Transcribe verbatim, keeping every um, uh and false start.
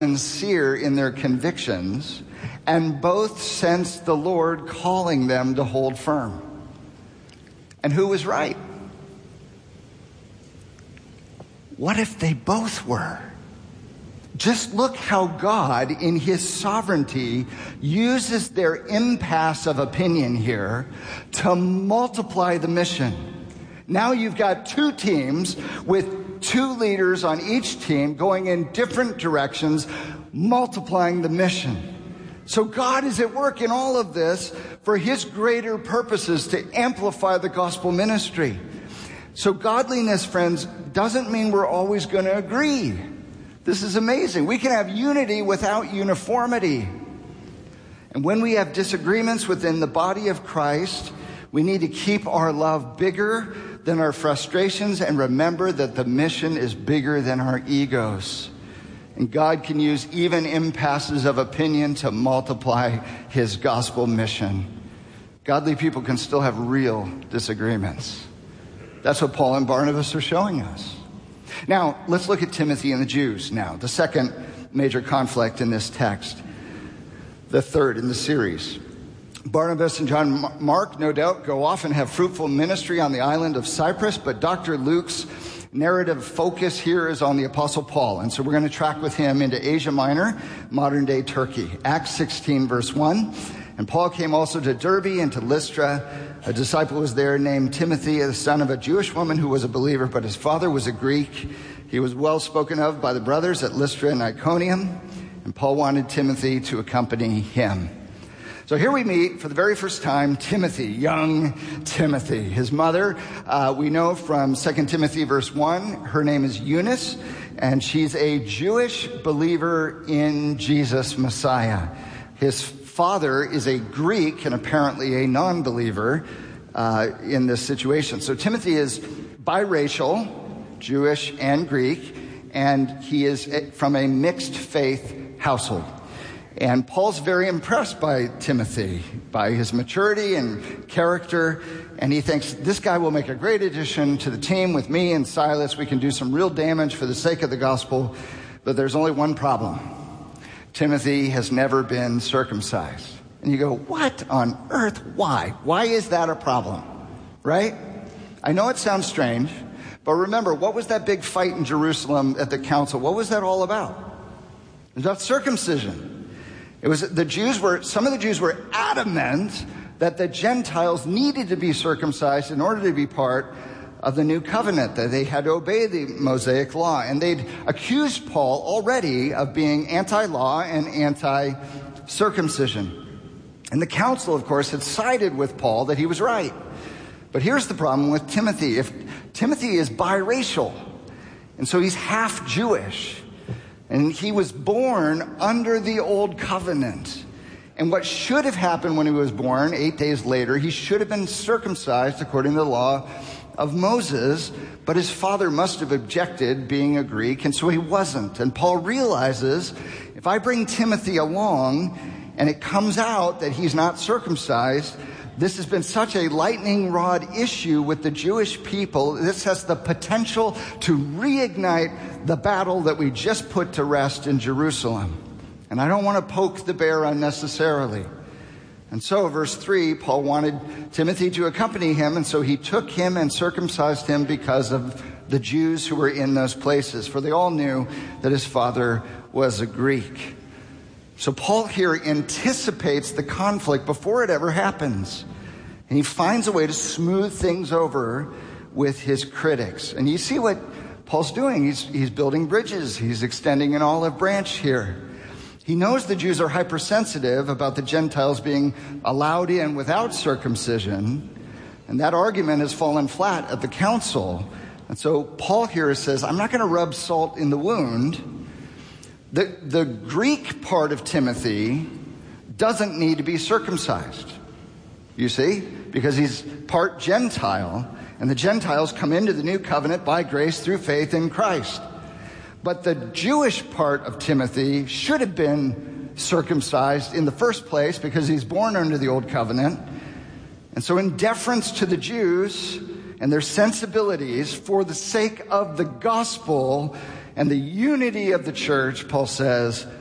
sincere in their convictions, and both sensed the Lord calling them to hold firm. And who was right? What if they both were? Just look how God, in his sovereignty, uses their impasse of opinion here to multiply the mission. Now you've got two teams with two leaders on each team going in different directions, multiplying the mission. So God is at work in all of this for his greater purposes to amplify the gospel ministry. So godliness, friends, doesn't mean we're always going to agree. This is amazing. We can have unity without uniformity. And when we have disagreements within the body of Christ, we need to keep our love bigger than our frustrations and remember that the mission is bigger than our egos. And God can use even impasses of opinion to multiply his gospel mission. Godly people can still have real disagreements. That's what Paul and Barnabas are showing us. Now, let's look at Timothy and the Jews now, the second major conflict in this text, the third in the series. Barnabas and John Mark, no doubt, go off and have fruitful ministry on the island of Cyprus, but Doctor Luke's narrative focus here is on the Apostle Paul, and so we're going to track with him into Asia Minor, modern-day Turkey. Acts sixteen, verse one. And Paul came also to Derbe and to Lystra. A disciple was there named Timothy, the son of a Jewish woman who was a believer, but his father was a Greek. He was well spoken of by the brothers at Lystra and Iconium, and Paul wanted Timothy to accompany him. So here we meet for the very first time Timothy, young Timothy. His mother, uh, we know from Second Timothy verse one, her name is Eunice, and she's a Jewish believer in Jesus Messiah. His father is a Greek and apparently a non-believer uh, in this situation. So Timothy is biracial, Jewish and Greek, and he is from a mixed faith household. And Paul's very impressed by Timothy, by his maturity and character, and he thinks this guy will make a great addition to the team with me and Silas. We can do some real damage for the sake of the gospel, but there's only one problem. Timothy has never been circumcised. And you go, what on earth? Why? Why is that a problem? Right? I know it sounds strange, but remember, what was that big fight in Jerusalem at the council? What was that all about? It was about circumcision. It was the Jews were, some of the Jews were adamant that the Gentiles needed to be circumcised in order to be part of the new covenant, that they had to obey the Mosaic law. And they'd accused Paul already of being anti-law and anti-circumcision. And the council, of course, had sided with Paul that he was right. But here's the problem with Timothy. If Timothy is biracial, and so he's half Jewish, and he was born under the old covenant. And what should have happened when he was born, eight days later, he should have been circumcised according to the law of Moses, but his father must have objected, being a Greek, and so he wasn't. And Paul realizes, if I bring Timothy along and it comes out that he's not circumcised, this has been such a lightning rod issue with the Jewish people. This has the potential to reignite the battle that we just put to rest in Jerusalem. And I don't want to poke the bear unnecessarily. And so, verse three, Paul wanted Timothy to accompany him, and so he took him and circumcised him because of the Jews who were in those places, for they all knew that his father was a Greek. So Paul here anticipates the conflict before it ever happens, and he finds a way to smooth things over with his critics. And you see what Paul's doing. He's, he's building bridges. He's extending an olive branch here. He knows the Jews are hypersensitive about the Gentiles being allowed in without circumcision, and that argument has fallen flat at the council. And so Paul here says, I'm not going to rub salt in the wound. The, the Greek part of Timothy doesn't need to be circumcised, you see, because he's part Gentile, and the Gentiles come into the new covenant by grace through faith in Christ. But the Jewish part of Timothy should have been circumcised in the first place because he's born under the old covenant. And so in deference to the Jews and their sensibilities, for the sake of the gospel, and the unity of the church, Paul says,